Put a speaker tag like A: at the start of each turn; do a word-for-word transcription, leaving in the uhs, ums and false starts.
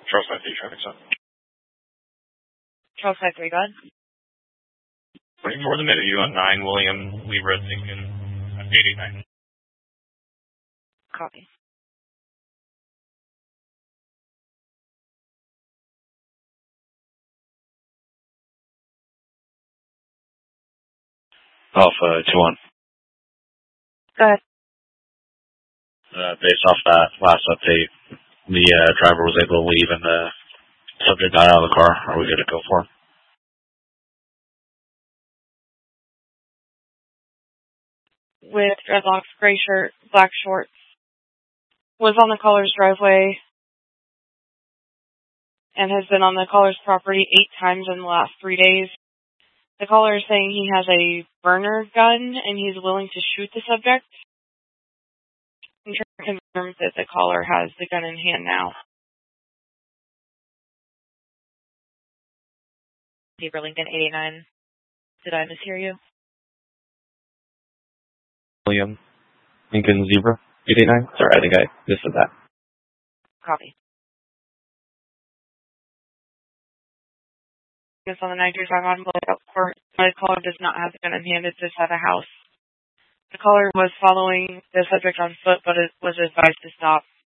A: Charles nine three, traffic stop.
B: Charles nine three, go ahead.
A: twenty more than minute, you on nine, William, Libra, Lincoln, eight eight nine.
B: Copy.
C: Alpha two one.
B: Go ahead.
C: Uh, based off that last update, the uh, driver was able to leave and the subject got out of the car. Are we good to go for him?
B: With dreadlocks, gray shirt, black shorts, was on the caller's driveway and has been on the caller's property eight times in the last three days. The caller is saying he has a burner gun and he's willing to shoot the subject. I'm trying to confirm that the caller has the gun in hand now.
D: Zebra Lincoln eight eight nine. Did I mishear you?
E: William Lincoln Zebra eight eight nine. Sorry, I think I missed that.
B: Copy. It's on the nine three five on court. The caller does not have the gun in hand. It's just at a house. The caller was following the subject on foot, but it was advised to stop.